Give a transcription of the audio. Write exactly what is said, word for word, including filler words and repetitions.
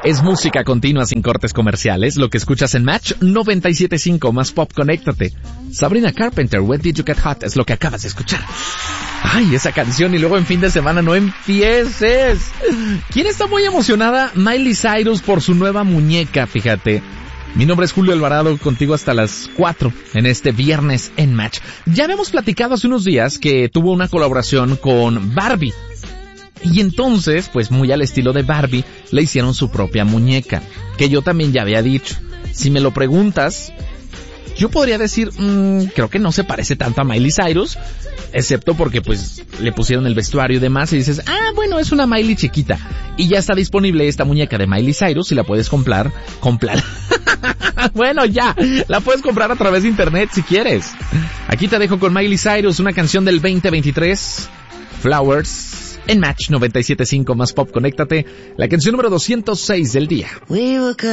Es música continua sin cortes comerciales, lo que escuchas en Match noventa y siete punto cinco más pop, conéctate. Sabrina Carpenter, When Did You Get Hot, es lo que acabas de escuchar. Ay, esa canción, y luego en fin de semana no empieces. ¿Quién está muy emocionada? Miley Cyrus por su nueva muñeca, fíjate. Mi nombre es Julio Alvarado, contigo hasta las cuatro en este viernes en Match. Ya habíamos platicado hace unos días que tuvo una colaboración con Barbie. Y entonces, pues muy al estilo de Barbie, le hicieron su propia muñeca, que yo también ya había dicho. Si me lo preguntas, yo podría decir, mmm, creo que no se parece tanto a Miley Cyrus, excepto porque pues le pusieron el vestuario y demás y dices, ah, bueno, es una Miley chiquita. Y ya está disponible esta muñeca de Miley Cyrus y la puedes comprar, comprar. Bueno, ya, la puedes comprar a través de internet si quieres. Aquí te dejo con Miley Cyrus, una canción del veinte veintitrés, Flowers. En Match noventa y siete punto cinco más pop, conéctate, la canción número doscientos seis del día.